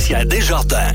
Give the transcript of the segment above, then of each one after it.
Sébastien Desjardins.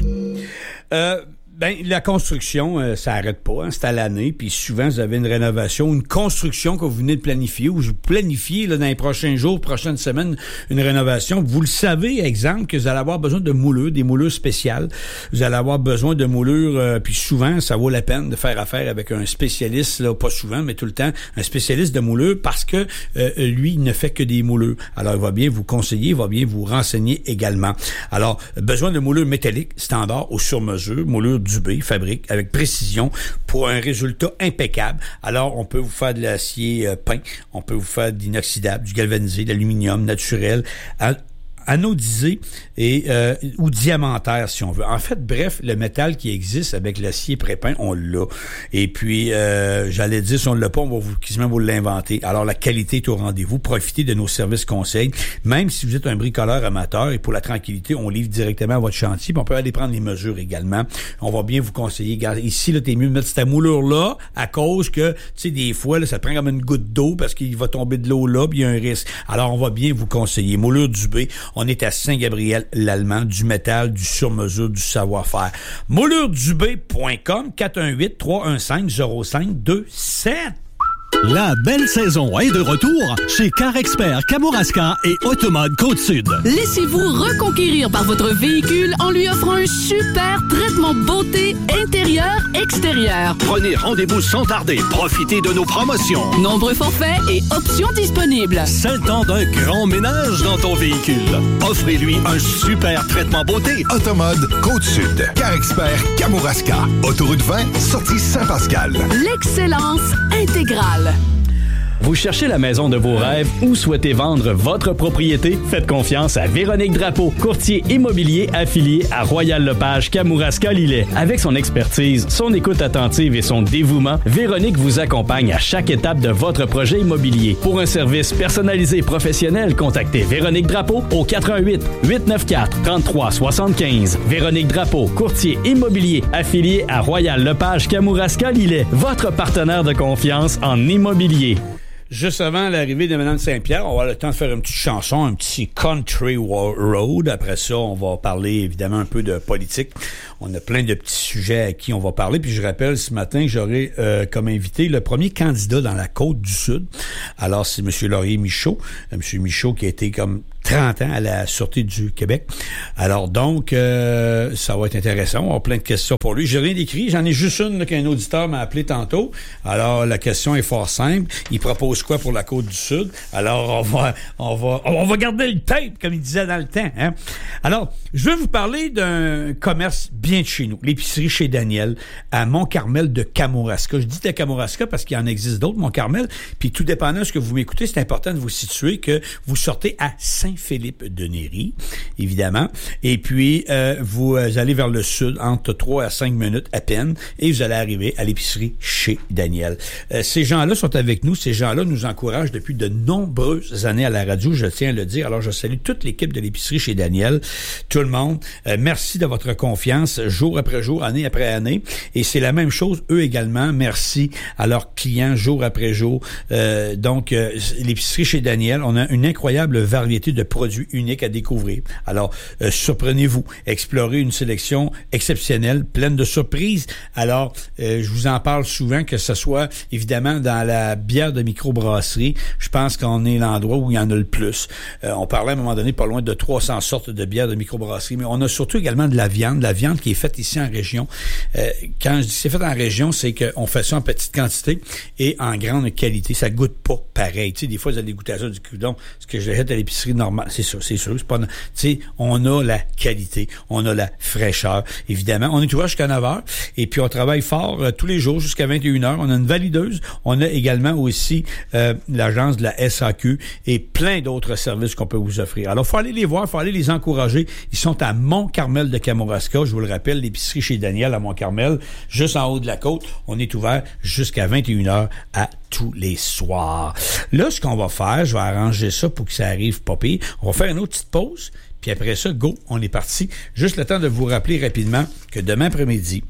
La construction, ça arrête pas, hein, c'est à l'année, puis souvent vous avez une rénovation, une construction que vous venez de planifier, ou vous planifiez là, dans les prochains jours, prochaines semaines, une rénovation. Vous le savez, exemple, que vous allez avoir besoin de moulures, des moulures spéciales. Vous allez avoir besoin de moulures, puis souvent, ça vaut la peine de faire affaire avec un spécialiste, là, pas souvent, mais tout le temps, un spécialiste de moulures, parce que lui, il ne fait que des moulures. Alors, il va bien vous conseiller, il va bien vous renseigner également. Alors, besoin de moulures métalliques, standard, ou sur mesure, moulures Dubé, fabrique avec précision pour un résultat impeccable. Alors, on peut vous faire de l'acier peint, on peut vous faire de l'inoxydable, du galvanisé, de l'aluminium naturel, anodisé et ou diamantaire si on veut. En fait, bref, le métal qui existe avec l'acier prépeint, on l'a. Et puis, j'allais dire, si on ne l'a pas, on va quasiment vous l'inventer. Alors, la qualité est au rendez-vous. Profitez de nos services conseils. Même si vous êtes un bricoleur amateur et pour la tranquillité, on livre directement à votre chantier. Puis on peut aller prendre les mesures également. On va bien vous conseiller. Regarde, ici, là, t'es mieux de mettre cette moulure-là à cause que, tu sais, des fois, là, ça prend comme une goutte d'eau parce qu'il va tomber de l'eau là, puis il y a un risque. Alors, on va bien vous conseiller. Moulure Dubé. On est à Saint-Gabriel-l'Allemand, du métal, du sur-mesure, du savoir-faire. MouleurDubé.com, 418-315-0527. La belle saison est de retour chez Car Expert Kamouraska et Automode Côte-Sud. Laissez-vous reconquérir par votre véhicule en lui offrant un super traitement beauté intérieur-extérieur. Prenez rendez-vous sans tarder. Profitez de nos promotions. Nombreux forfaits et options disponibles. C'est le temps d'un grand ménage dans ton véhicule. Offrez-lui un super traitement beauté. Automode Côte-Sud. Car Expert Kamouraska. Autoroute 20, sortie Saint-Pascal. L'excellence intégrale. Vous cherchez la maison de vos rêves ou souhaitez vendre votre propriété? Faites confiance à Véronique Drapeau, courtier immobilier affilié à Royal Lepage Kamouraska Lillet. Avec son expertise, son écoute attentive et son dévouement, Véronique vous accompagne à chaque étape de votre projet immobilier. Pour un service personnalisé et professionnel, contactez Véronique Drapeau au 418-894-3375. Véronique Drapeau, courtier immobilier affilié à Royal Lepage Kamouraska Lillet, votre partenaire de confiance en immobilier. Juste avant l'arrivée de Mme Saint-Pierre, on va avoir le temps de faire une petite chanson, un petit country road. Après ça, on va parler évidemment un peu de politique. On a plein de petits sujets à qui on va parler. Puis je rappelle ce matin que j'aurai comme invité le premier candidat dans la Côte-du-Sud. Alors, c'est M. Laurier-Michaud. M. Michaud qui a été comme 30 ans à la Sûreté du Québec. Alors donc, ça va être intéressant. On va avoir plein de questions pour lui. J'ai rien écrit. J'en ai juste une là, qu'un auditeur m'a appelé tantôt. Alors, la question est fort simple. Il propose quoi pour la Côte-du-Sud? Alors, on va garder le tape, comme il disait dans le temps. Hein? Alors, je vais vous parler d'un commerce bien de chez nous. L'épicerie chez Daniel à Mont-Carmel de Kamouraska. Je dis de Kamouraska parce qu'il en existe d'autres, Mont-Carmel. Puis tout dépendant de ce que vous m'écoutez, c'est important de vous situer que vous sortez à Saint-Philippe-de-Néry, évidemment. Et puis, vous allez vers le sud, entre 3 à 5 minutes à peine, et vous allez arriver à l'épicerie chez Daniel. Ces gens-là sont avec nous. Ces gens-là nous encouragent depuis de nombreuses années à la radio, je tiens à le dire. Alors, je salue toute l'équipe de l'épicerie chez Daniel, tout le monde. Merci de votre confiance, jour après jour, année après année. Et c'est la même chose, eux également. Merci à leurs clients, jour après jour. Donc, l'épicerie chez Daniel, on a une incroyable variété de produits uniques à découvrir. Alors, surprenez-vous. Explorez une sélection exceptionnelle, pleine de surprises. Alors, je vous en parle souvent, que ce soit, évidemment, dans la bière de microbrasserie. Je pense qu'on est l'endroit où il y en a le plus. On parlait à un moment donné pas loin de 300 sortes de bières de microbrasserie, mais on a surtout également de la viande qui est faite ici en région. Quand je dis c'est fait en région, c'est qu'on fait ça en petite quantité et en grande qualité. Ça goûte pas pareil. Tu sais, des fois, vous allez goûter à ça du coudon. Ce que je jette à l'épicerie normale, c'est sûr. C'est pas, tu sais, on a la qualité, on a la fraîcheur. Évidemment, on est ouvert jusqu'à 9h et puis on travaille fort tous les jours jusqu'à 21h. On a une valideuse. On a également aussi l'agence de la SAQ et plein d'autres services qu'on peut vous offrir. Alors, faut aller les voir, faut aller les encourager. Ils sont à Mont-Carmel de Kamouraska. Je vous le rappelle, l'épicerie chez Daniel à Mont-Carmel, juste en haut de la côte. On est ouvert jusqu'à 21h à tous les soirs. Là, ce qu'on va faire, je vais arranger ça pour que ça arrive pas pire. On va faire une autre petite pause. Puis après ça, go, on est parti. Juste le temps de vous rappeler rapidement que demain après-midi,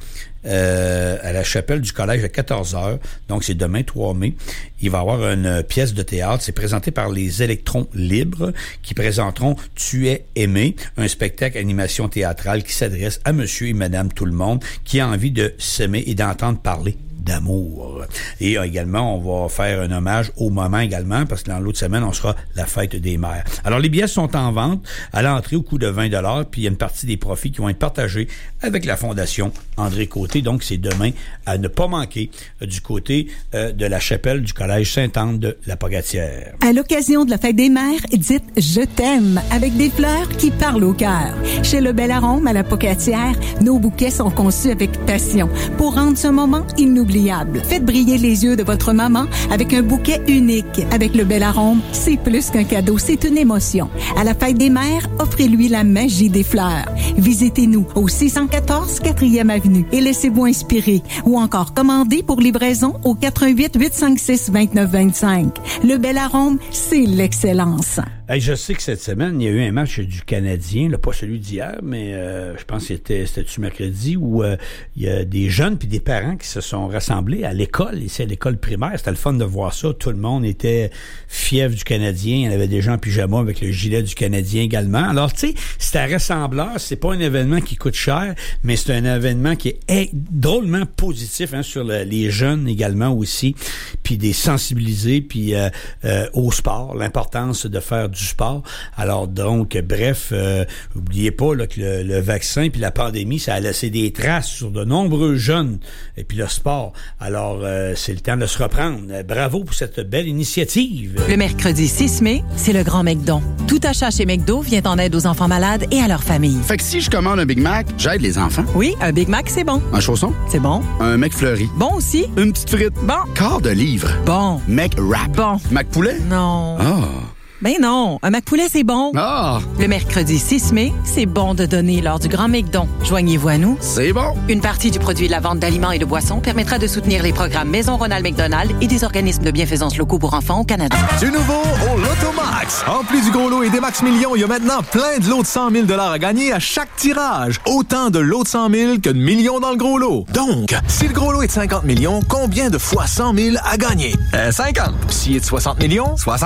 à la chapelle du collège à 14h, donc c'est demain 3 mai, il va y avoir une pièce de théâtre, c'est présenté par les Électrons Libres qui présenteront Tu es aimé, un spectacle animation théâtrale qui s'adresse à monsieur et madame tout le monde qui a envie de s'aimer et d'entendre parler d'amour. Et également, on va faire un hommage au moment également, parce que dans l'autre semaine, on sera la fête des mères. Alors, les billets sont en vente à l'entrée au coût de 20$, puis il y a une partie des profits qui vont être partagés avec la Fondation André Côté. Donc, c'est demain à ne pas manquer du côté de la chapelle du Collège Sainte-Anne de la Pogatière. À l'occasion de la fête des mères, dites « Je t'aime » avec des fleurs qui parlent au cœur. Chez Le Bel Arôme à la Pogatière, nos bouquets sont conçus avec passion pour rendre ce moment inoubliable. Faites briller les yeux de votre maman avec un bouquet unique. Avec Le Bel Arôme, c'est plus qu'un cadeau, c'est une émotion. À la fête des mères, offrez-lui la magie des fleurs. Visitez-nous au 614 4e Avenue et laissez-vous inspirer. Ou encore commandez pour livraison au 88 856 2925. Le Bel Arôme, c'est l'excellence. Hey, je sais que cette semaine, il y a eu un match du Canadien, là, pas celui d'hier, mais je pense que c'était-tu mercredi, où il y a des jeunes puis des parents qui se sont rassemblés à l'école, ici à l'école primaire. C'était le fun de voir ça. Tout le monde était fief du Canadien. Il y en avait des gens en pyjama avec le gilet du Canadien également. Alors, tu sais, c'est un rassembleur. C'est pas un événement qui coûte cher, mais c'est un événement qui est drôlement positif sur les jeunes également aussi, puis des sensibiliser, puis au sport, l'importance de faire du sport. Alors donc, bref, n'oubliez pas là, que le vaccin puis la pandémie, ça a laissé des traces sur de nombreux jeunes et puis le sport. Alors, c'est le temps de se reprendre. Bravo pour cette belle initiative. Le mercredi 6 mai, c'est le Grand McDon. Tout achat chez McDo vient en aide aux enfants malades et à leurs familles. Fait que si je commande un Big Mac, j'aide les enfants. Oui, un Big Mac, c'est bon. Un chausson? C'est bon. Un McFlurry? Bon aussi. Une petite frite? Bon. Quart de livre? Bon. McWrap? Bon. McPoulet? Non. Ah. Ben non, un McPoulet, c'est bon. Ah! Le mercredi 6 mai, c'est bon de donner lors du Grand McDon. Joignez-vous à nous. C'est bon! Une partie du produit de la vente d'aliments et de boissons permettra de soutenir les programmes Maison Ronald McDonald et des organismes de bienfaisance locaux pour enfants au Canada. Du nouveau au Lotomax. En plus du gros lot et des Max Millions, il y a maintenant plein de lots de 100 000 $ à gagner à chaque tirage. Autant de lots de 100 000 que de millions dans le gros lot. Donc, si le gros lot est de 50 millions, combien de fois 100 000 à gagner? 50. S'il est de 60 millions? 60.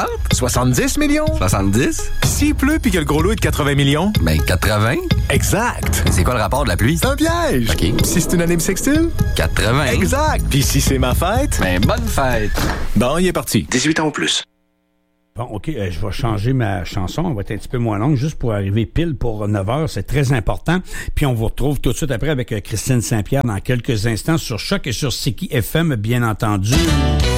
70 millions? 70. S'il pleut puis que le gros lot est de 80 millions? Ben, 80. Exact. C'est quoi le rapport de la pluie? C'est un piège. OK. Si c'est une année bissextile? 80. Exact. Puis si c'est ma fête? Ben, bonne fête. Bon, il est parti. 18 ans ou plus. Bon, OK, je vais changer ma chanson. Elle va être un petit peu moins longue, juste pour arriver pile pour 9h. C'est très important. Puis on vous retrouve tout de suite après avec Christine Saint-Pierre dans quelques instants sur Choc et sur CKI FM, bien entendu.